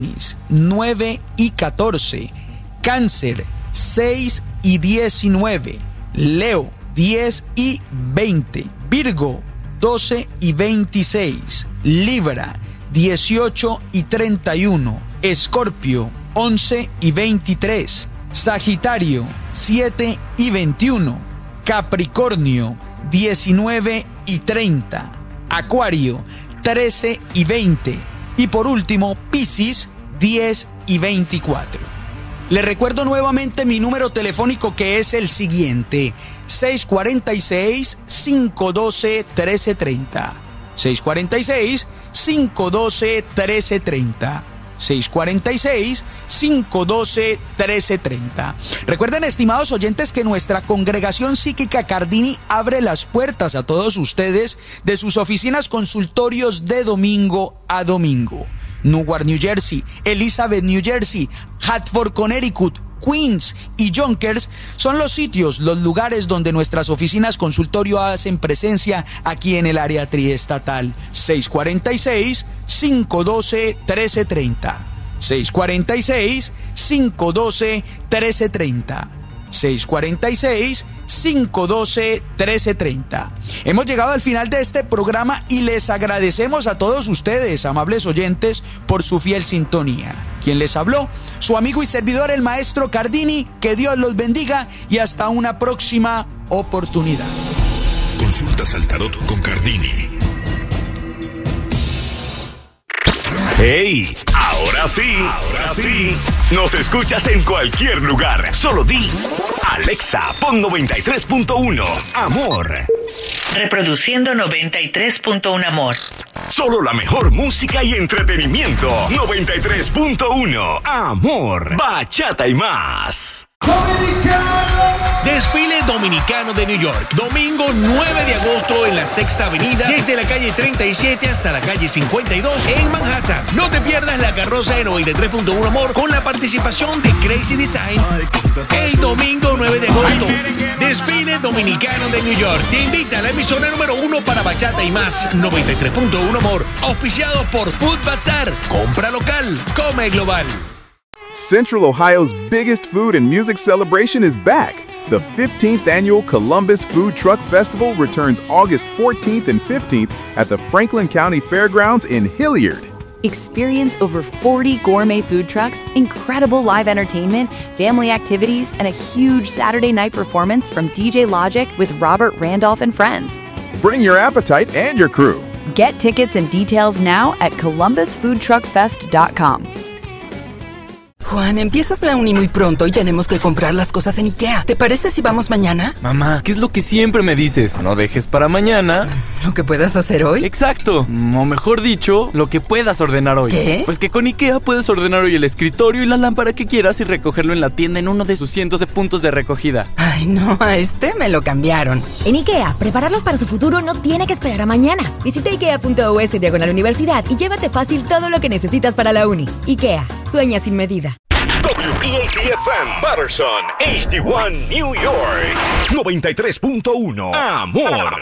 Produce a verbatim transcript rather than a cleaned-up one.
nueve y catorce, Cáncer seis y diecinueve, Leo diez y veinte, Virgo doce y veintiséis, Libra dieciocho y treinta y uno, Escorpio once y veintitrés, Sagitario siete y veintiuno, Capricornio diecinueve y treinta, Acuario trece y veinte y por último Piscis diez y veinticuatro. Les recuerdo nuevamente mi número telefónico, que es el siguiente: seis cuatro seis, cinco uno dos, uno tres tres cero. seis cuatro seis, cinco uno dos, uno tres tres cero. seis cuatro seis, cinco uno dos, uno tres tres cero. Recuerden, estimados oyentes, que nuestra congregación psíquica Cardini abre las puertas a todos ustedes de sus oficinas consultorios de domingo a domingo. Newark, New Jersey, Elizabeth, New Jersey, Hartford, Connecticut, Queens y Yonkers son los sitios, los lugares donde nuestras oficinas consultorio hacen presencia aquí en el área triestatal. seis cuatro seis, cinco uno dos, uno tres tres cero. seis cuatro seis, cinco uno dos, uno tres tres cero. seis cuatro seis, cinco uno dos, uno tres tres cero. Hemos llegado al final de este programa y les agradecemos a todos ustedes, amables oyentes, por su fiel sintonía. Quien les habló, su amigo y servidor, el maestro Cardini. Que Dios los bendiga y hasta una próxima oportunidad. Consultas al tarot con Cardini. ¡Hey! Ahora sí, ahora sí. Nos escuchas en cualquier lugar. Solo di: Alexa, pon noventa y tres punto uno Amor. Reproduciendo noventa y tres punto uno Amor. Solo la mejor música y entretenimiento. noventa y tres punto uno Amor. Bachata y más. Desfile Dominicano de New York, domingo nueve de agosto en la Sexta Avenida, desde la calle treinta y siete hasta la calle cincuenta y dos en Manhattan. No te pierdas la carroza de noventa y tres punto uno Amor con la participación de Crazy Design el domingo nueve de agosto. Desfile Dominicano de New York te invita a la emisora número uno para Bachata y más, noventa y tres punto uno Amor, auspiciado por Food Bazaar. Compra local, come global. Central Ohio's biggest food and music celebration is back. The fifteenth annual Columbus Food Truck Festival returns August fourteenth and fifteenth at the Franklin County Fairgrounds in Hilliard. Experience over forty gourmet food trucks, incredible live entertainment, family activities, and a huge Saturday night performance from D J Logic with Robert Randolph and friends. Bring your appetite and your crew. Get tickets and details now at columbus food truck fest dot com. Juan, empiezas la uni muy pronto y tenemos que comprar las cosas en IKEA. ¿Te parece si vamos mañana? Mamá, ¿qué es lo que siempre me dices? No dejes para mañana ¿lo que puedas hacer hoy? Exacto, o mejor dicho, lo que puedas ordenar hoy. ¿Qué? Pues que con IKEA puedes ordenar hoy el escritorio y la lámpara que quieras y recogerlo en la tienda en uno de sus cientos de puntos de recogida. Ay, no, a este me lo cambiaron. En IKEA, prepararlos para su futuro no tiene que esperar a mañana. Visita ikea punto u s diagonal universidad y llévate fácil todo lo que necesitas para la uni. IKEA, sueña sin medida. W P A T F M, Patterson, H D uno, New York. noventa y tres punto uno Amor.